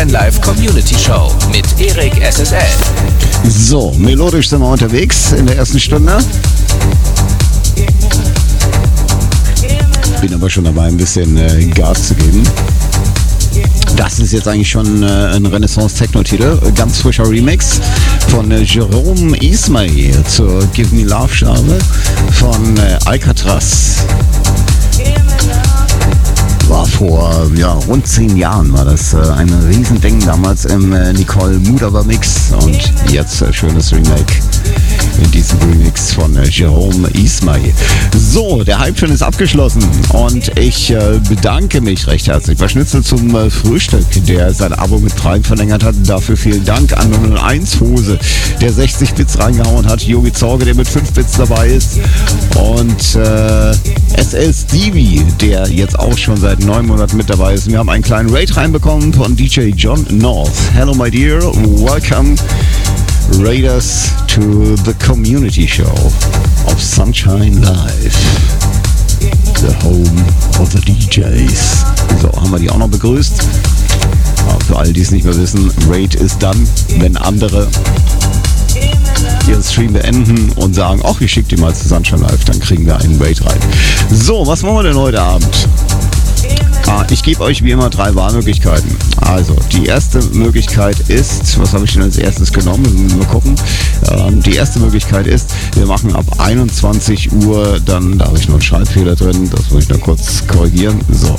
Sunshine Live Community Show mit Erik SSL. So, melodisch sind wir unterwegs in der ersten Stunde. Bin aber schon dabei, ein bisschen Gas zu geben. Das ist jetzt eigentlich schon ein Renaissance-Techno-Titel, ganz frischer Remix von Jerome Isma-Ae zur Give Me Love-Schraube von Alcatraz. War vor rund 10 Jahren war das ein Riesending, damals im Nicole Mudaba Mix und jetzt schönes Remake in diesem Remix von Jerome Isma-Ae. So, der Hype-Train ist abgeschlossen und ich bedanke mich recht herzlich bei Schnitzel zum Frühstück, der sein Abo mit Prime verlängert hat. Dafür vielen Dank an 001 Hose, der 60 Bits reingehauen hat, Yogi Zorge, der mit 5 Bits dabei ist und SL Stevie, der jetzt auch schon seit 9 Monaten mit dabei ist. Wir haben einen kleinen Raid reinbekommen von DJ John North. Hello my dear, welcome Raiders to the Community Show of Sunshine Live, the home of the DJs. So, haben wir die auch noch begrüßt. Aber für alle, die es nicht mehr wissen, Raid ist dann, wenn andere ihren Stream beenden und sagen, ach, ich schicke die mal zu Sunshine Live, dann kriegen wir einen Raid rein. So, was machen wir denn heute Abend? Ich gebe euch wie immer 3 Wahlmöglichkeiten. Also, die erste Möglichkeit ist, was habe ich denn als erstes genommen? Müssen wir mal gucken. Die erste Möglichkeit ist, wir machen ab 21 Uhr, dann, da habe ich noch einen Schreibfehler drin, das muss ich noch kurz korrigieren. So,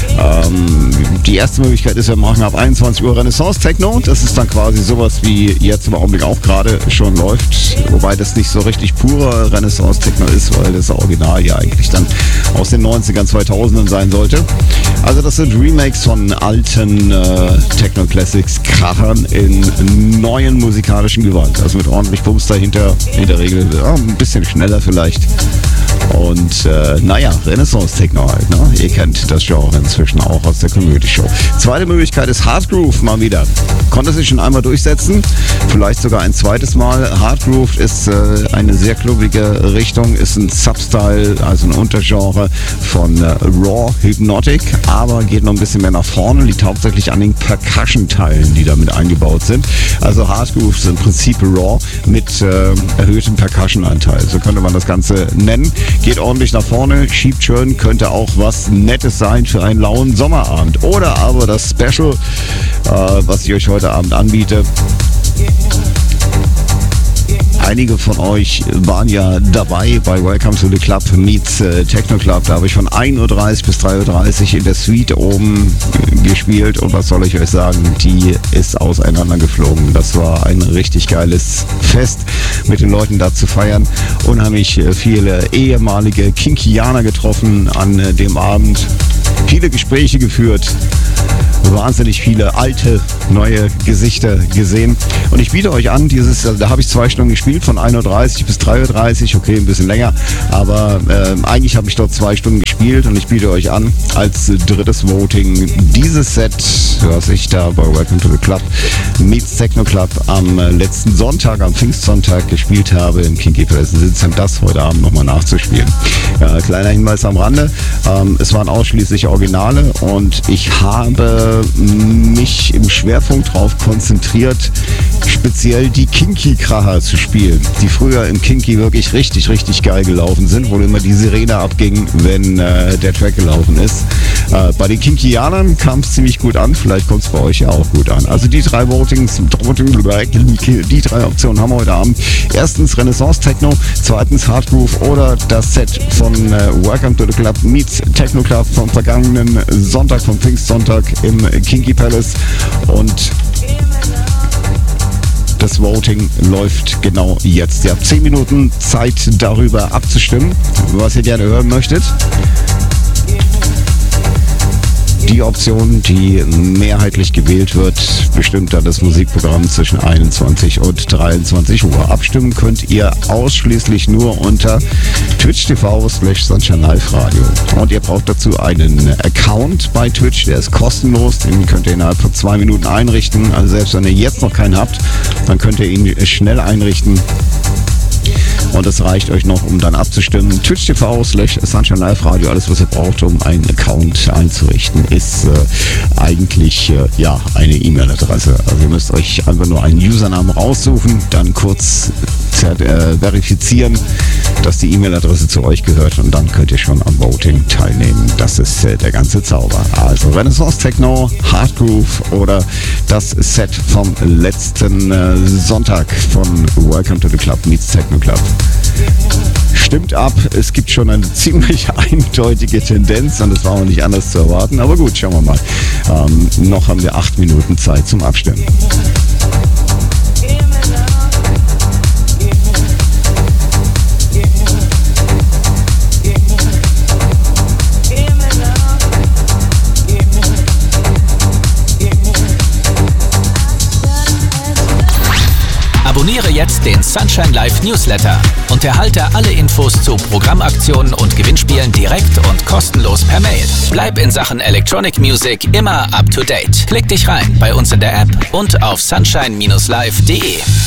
die erste Möglichkeit ist, wir machen ab 21 Uhr Renaissance Techno. Das ist dann quasi sowas wie jetzt im Augenblick auch gerade schon läuft. Wobei das nicht so richtig purer Renaissance Techno ist, weil das Original ja eigentlich dann aus den 90ern, 2000ern sein sollte. Also das sind Remakes von alten Techno-Classics, Krachern in neuen musikalischen Gewand. Also mit ordentlich Bums dahinter, in der Regel ein bisschen schneller vielleicht. Und Renaissance Techno halt, ne? Ihr kennt das Genre inzwischen auch aus der Community Show. Zweite Möglichkeit ist Hard Groove mal wieder. Konnte sich schon einmal durchsetzen, vielleicht sogar ein zweites Mal. Hard Groove ist eine sehr klubbige Richtung, ist ein Substyle, also ein Untergenre von Raw Hypnotic, aber geht noch ein bisschen mehr nach vorne, liegt hauptsächlich an den Percussion-Teilen, die damit eingebaut sind. Also Hard Groove ist im Prinzip Raw mit erhöhtem Percussion-Anteil, so könnte man das Ganze nennen. Geht ordentlich nach vorne, schiebt schön, könnte auch was Nettes sein für einen lauen Sommerabend. Oder aber das Special, was ich euch heute Abend anbiete. Einige von euch waren ja dabei bei Welcome to the Club meets Techno Club. Da habe ich von 1.30 Uhr bis 3.30 Uhr in der Suite oben gespielt. Und was soll ich euch sagen, die ist auseinandergeflogen. Das war ein richtig geiles Fest, mit den Leuten da zu feiern. Unheimlich viele ehemalige Kinkianer getroffen an dem Abend. Viele Gespräche geführt. Wahnsinnig viele alte, neue Gesichter gesehen. Und ich biete euch an, da habe ich 2 Stunden gespielt, von 1.30 Uhr bis 3.30 Uhr, okay, ein bisschen länger, aber eigentlich habe ich dort 2 Stunden gespielt und ich biete euch an, als drittes Voting dieses Set, was ich da bei Welcome to the Club meets Techno Club am letzten Sonntag, am Pfingstsonntag gespielt habe im Kinky Palace in Sinsheim, das heute Abend nochmal nachzuspielen. Kleiner Hinweis am Rande, es waren ausschließlich Originale und ich habe mich im Schwerpunkt darauf konzentriert, speziell die Kinky-Kracher zu spielen, die früher im Kinky wirklich richtig, richtig geil gelaufen sind, wo immer die Sirene abging, wenn der Track gelaufen ist. Bei den Kinkianern kam es ziemlich gut an, vielleicht kommt es bei euch ja auch gut an. Also die 3 die 3 Optionen haben wir heute Abend. Erstens Renaissance Techno, zweitens Hard Groove oder das Set von Welcome to the Club meets Techno Club vom vergangenen Sonntag, vom Pfingstsonntag im Kinky Palace. Und das Voting läuft genau jetzt. Ihr habt 10 Minuten Zeit, darüber abzustimmen, was ihr gerne hören möchtet. Die Option, die mehrheitlich gewählt wird, bestimmt dann das Musikprogramm zwischen 21 und 23 Uhr. Abstimmen könnt ihr ausschließlich nur unter twitch.tv/Sunshine Live Radio. Und ihr braucht dazu einen Account bei Twitch, der ist kostenlos. Den könnt ihr innerhalb von 2 Minuten einrichten. Also selbst wenn ihr jetzt noch keinen habt, dann könnt ihr ihn schnell einrichten. Und das reicht euch noch, um dann abzustimmen. Twitch.tv/Sunshine Live Radio, alles was ihr braucht, um einen Account einzurichten, ist eigentlich eine E-Mail-Adresse. Also ihr müsst euch einfach nur einen Usernamen raussuchen, dann kurz verifizieren, dass die E-Mail-Adresse zu euch gehört und dann könnt ihr schon am Voting teilnehmen. Das ist der ganze Zauber. Also Renaissance Techno, Hard Groove oder das Set vom letzten Sonntag von Welcome to the Club meets Techno Club. Stimmt ab, es gibt schon eine ziemlich eindeutige Tendenz und das war auch nicht anders zu erwarten. Aber gut, schauen wir mal. Noch haben wir 8 Minuten Zeit zum Abstimmen. Abonniere jetzt den Sunshine Live Newsletter und erhalte alle Infos zu Programmaktionen und Gewinnspielen direkt und kostenlos per Mail. Bleib in Sachen Electronic Music immer up to date. Klick dich rein bei uns in der App und auf sunshine-live.de.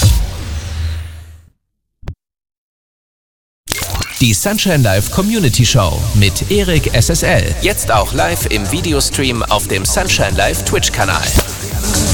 Die Sunshine Live Community Show mit Erik SSL. Jetzt auch live im Videostream auf dem Sunshine Live Twitch-Kanal.